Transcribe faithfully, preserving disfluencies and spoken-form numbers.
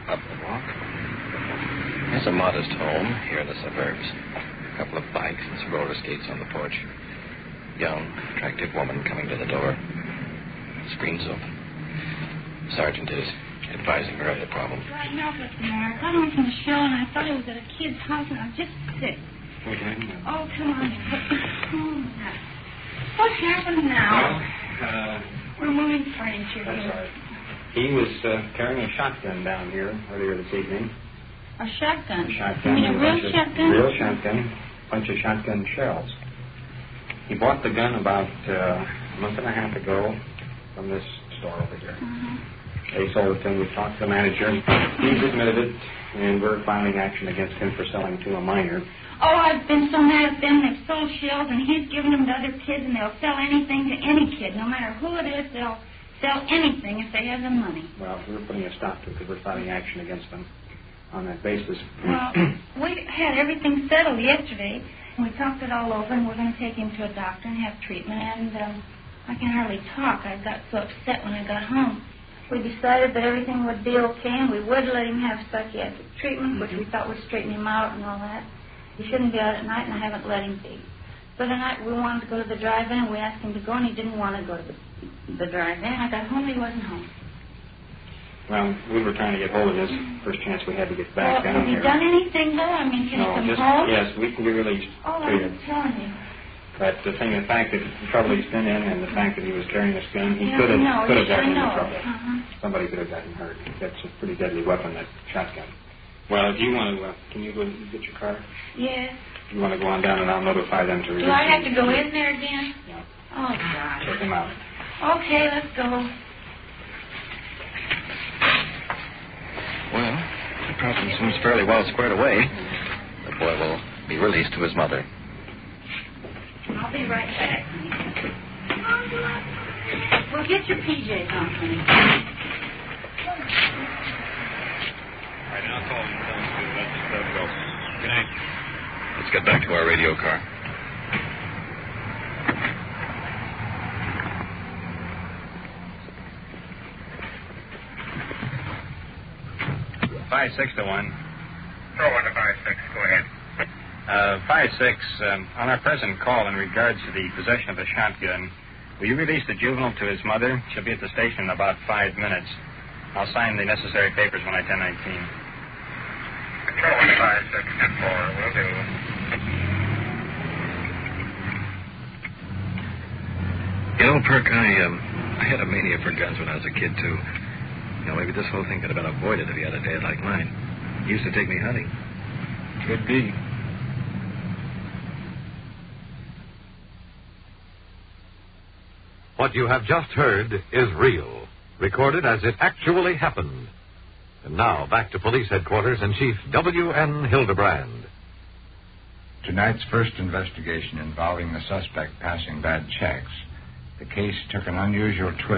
Up the walk. It's a modest home here in the suburbs. A couple of bikes and some roller skates on the porch. Young, attractive woman coming to the door. Screen's open. Sergeant is advising her of the problem. Right now, Mister Mark. I went from the show and I thought it was at a kid's house and I was just sick. Okay. Oh, come on. Oh, what happened now? Well, uh... We're moving furniture That's here. right. He was uh, carrying a shotgun down here earlier this evening. A shotgun? A shotgun. You mean a real bunch shotgun? Of, real shotgun. A bunch of shotgun shells. He bought the gun about uh, a month and a half ago from this store over here. Uh-huh. They sold it to him. We talked to the manager. He's admitted it, and we're filing action against him for selling to a minor. Oh, I've been so mad at them. They've sold shells, and he's given them to other kids, and they'll sell anything to any kid. No matter who it is, they'll sell anything if they have the money. Well, we're putting a stop to it because we're filing action against them on that basis. Well, we had everything settled yesterday, and we talked it all over, and we're going to take him to a doctor and have treatment, and um, I can hardly talk. I got so upset when I got home. We decided that everything would be okay, and we would let him have psychiatric treatment, which we thought would straighten him out and all that. He shouldn't be out at night, and I haven't let him be. So tonight we wanted to go to the drive-in, and we asked him to go, and he didn't want to go to the, the drive-in. I got home, and he wasn't home. Well, we were trying to get hold of this first chance we had to get well, back have down you here. done anything, though? I mean, can no, he come just, home? Yes, we can be released. Oh, to I'm you. telling you. But the thing, the fact that the trouble he's been in and the fact that he was carrying this gun, he Yeah, could have I know. could have Yes, I gotten into know. trouble. Uh-huh. Somebody could have gotten hurt. That's a pretty deadly weapon, that shotgun. Well, if you want to, uh, can you go get your car? Yes. You want to go on down and I'll notify them to release Do I have you. to go in there again? Yeah. Oh, God. Check him out. Okay, let's go. Well, the problem seems fairly well squared away. The boy will be released to his mother. I'll be right back. Well, get your P Js on, honey. All right, now call him. Tell him to let this stuff go. Good night. Let's get back to our radio car. Five six to one. Throw one to five six. Go ahead. Uh, five six. Um, on our present call in regards to the possession of a shotgun, will you release the juvenile to his mother? She'll be at the station in about five minutes. I'll sign the necessary papers when I ten nineteen. Control one to five six ten four. Will do. You know, Perk, I, um, I had a mania for guns when I was a kid, too. You know, maybe this whole thing could have been avoided if he had a dad like mine. He used to take me hunting. Could be. What you have just heard is real, recorded as it actually happened. And now, back to police headquarters and Chief W N Hildebrand. Tonight's first investigation involving the suspect passing bad checks. The case took an unusual twist.